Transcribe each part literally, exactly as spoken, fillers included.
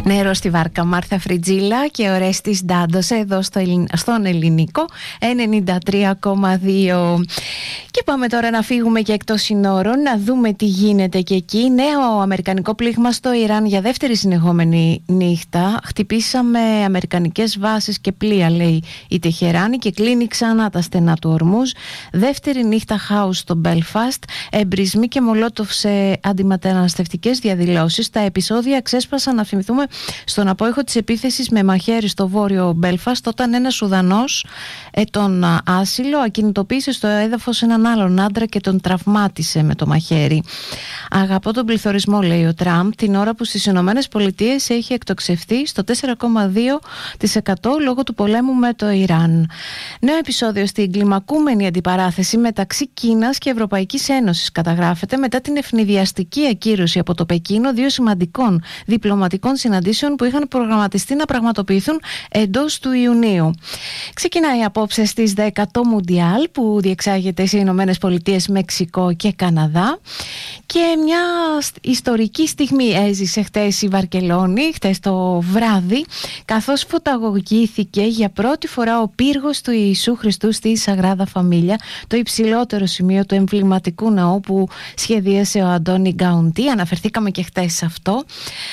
Νερό στη βάρκα, Μάρθα Φριτζίλα και ο Ρέστης Ντάντος εδώ στο Ελλην... στον Ελληνικό ενενήντα τρία κόμμα δύο. Και πάμε τώρα να φύγουμε και εκτός συνόρων, να δούμε τι γίνεται και εκεί. Νέο αμερικανικό πλήγμα στο Ιράν για δεύτερη συνεχόμενη νύχτα. Χτυπήσαμε αμερικανικές βάσεις και πλοία, λέει η Τεχεράνη, και κλείνει ξανά τα στενά του Ορμούζ. Δεύτερη νύχτα χάους στο Μπέλφαστ. Εμπρισμοί και μολότοφ σε αντιμεταναστευτικές διαδηλώσεις. Τα επεισόδια ξέσπασαν, να θυμηθούμε, στον απόϊχο της επίθεσης με μαχαίρι στο βόρειο Μπέλφαστ, όταν ένας Σουδανός ε, τον άσυλο ακινητοποίησε στο έδαφος έναν άλλον άντρα και τον τραυμάτισε με το μαχαίρι. Αγαπώ τον πληθωρισμό, λέει ο Τραμπ, την ώρα που στις Ηνωμένες Πολιτείες έχει εκτοξευθεί στο τέσσερα κόμμα δύο τοις εκατό λόγω του πολέμου με το Ιράν. Νέο επεισόδιο στην κλιμακούμενη αντιπαράθεση μεταξύ Κίνας και Ευρωπαϊκής Ένωσης καταγράφεται μετά την ευνηδιαστική ακύρωση από το Πεκίνο δύο σημαντικών διπλωματικών συναντήσεων που είχαν προγραμματιστεί να πραγματοποιηθούν εντός του Ιουνίου. Ξεκινάει απόψε στις δέκα το Μουντιάλ που διεξάγεται σε Ηνωμένες Πολιτείες, Μεξικό και Καναδά, και μια ιστορική στιγμή έζησε χτες η Βαρκελόνη, χτες το βράδυ, καθώς φωταγωγήθηκε για πρώτη φορά ο πύργος του Ιησού Χριστού στη Σαγράδα Φαμίλια, το υψηλότερο σημείο του εμβληματικού ναού που σχεδίασε ο Αντώνη Γκαουντή. Αναφερθήκαμε και χτες σε αυτό,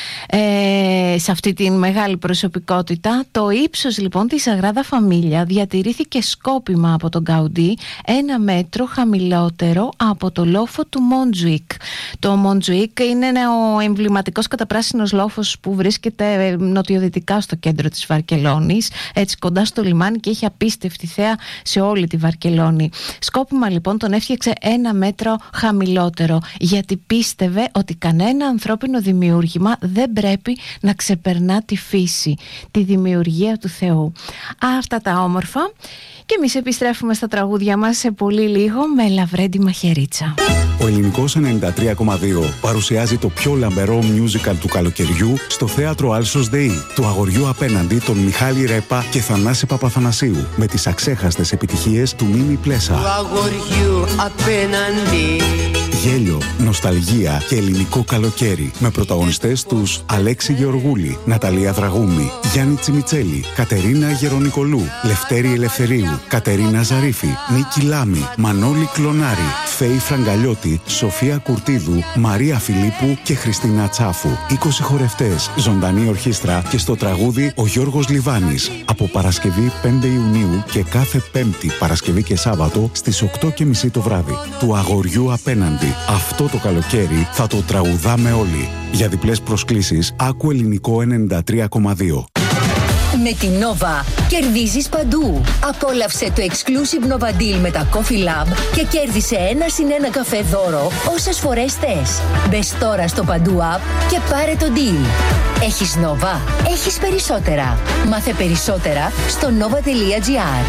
ε, σε αυτή την μεγάλη προσωπικότητα. Το ύψος λοιπόν της Σαγράδα Φαμίλια διατηρήθηκε σκόπιμα από τον Γκαουντή ένα μέτρο χαμηλότερο από το λόφο του Μοντζουίκ. Το Μοντζουίκ είναι ο εμβληματικός καταπράσινος λόφος που βρίσκεται νοτιοδυτικά στο κέντρο της Βαρκελόνης, έτσι κοντά στο λιμάνι, και έχει απίστευτη θέα σε όλη τη Βαρκελόνη. Σκόπιμα λοιπόν τον έφτιαξε ένα μέτρο χαμηλότερο, γιατί πίστευε ότι κανένα ανθρώπινο δημιούργημα δεν πρέπει να ξεπερνά τη φύση, τη δημιουργία του Θεού. Αυτά τα όμορφα, και εμείς επιστρέφουμε στα τραγούδια μας σε πολύ λίγο με Λαβρέντι Μαχαιρίτσα. Ο Ελληνικός ενενήντα τρία κόμμα δύο παρουσιάζει το πιο λαμπερό musical του καλοκαιριού στο θέατρο Άλσος ΔΕΗ, του αγοριού απέναντι, των Μιχάλη Ρέπα και Θανάση Παπαθανασίου, με τις αξέχαστες επιτυχίες του Μίμη Πλέσα. Του αγοριού απέναντι. Γέλιο, νοσταλγία και ελληνικό καλοκαίρι, με πρωταγωνιστές τους Αλέξη Γεωργούλη, Ναταλία Δραγούμη, Γιάννη Τσιμιτσέλη, Κατερίνα Γερονικολού, Λευτέρη Ελευθερίου, Κατερίνα Ζαρίφη, Νίκη Λάμη, Μανώλη Κλονάρη, Φέη Φραγκαλιώτη, Σοφία Κουρτίδου, Μαρία Φιλίππου και Χριστίνα Τσάφου. είκοσι χορευτές, ζωντανή ορχήστρα και στο τραγούδι ο Γιώργος Λιβάνης. Από Παρασκευή πέντε Ιουνίου και κάθε Πέμπτη, Παρασκευή και Σάββατο στις οκτώ και μισή το βράδυ. Του αγοριού απέναντι. Αυτό το καλοκαίρι θα το τραγουδάμε όλοι. Για διπλές προσκλήσεις άκου Ελληνικό ενενήντα τρία κόμμα δύο. Με την Nova κερδίζεις παντού. Απόλαυσε το exclusive Nova Deal με τα Coffee Lab και κέρδισε ένα συν ένα καφέ δώρο όσες φορές θες. Μπες τώρα στο Παντού App και πάρε το deal. Έχεις Nova, έχεις περισσότερα. Μάθε περισσότερα στο nova τελεία gr.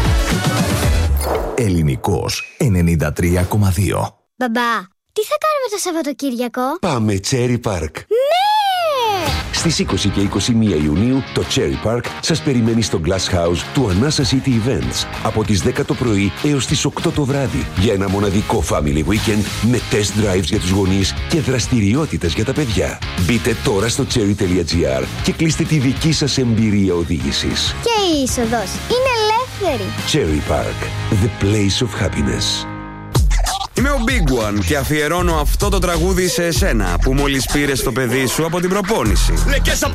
Ελληνικός ενενήντα τρία κόμμα δύο. Μπαμπά, τι θα κάνουμε το Σαββατοκύριακο? Πάμε Cherry Park. Ναι! Στις είκοσι και είκοσι μία Ιουνίου το Cherry Park σας περιμένει στο Glass House του Anasa City Events από τις δέκα το πρωί έως τις οκτώ το βράδυ για ένα μοναδικό family weekend με test drives για τους γονείς και δραστηριότητες για τα παιδιά. Μπείτε τώρα στο cherry τελεία gr και κλείστε τη δική σας εμπειρία οδήγησης. Και η είσοδος είναι ελεύθερη. Cherry Park, the place of happiness. Είμαι ο Big One και αφιερώνω αυτό το τραγούδι σε εσένα που μόλις πήρες το παιδί σου από την προπόνηση.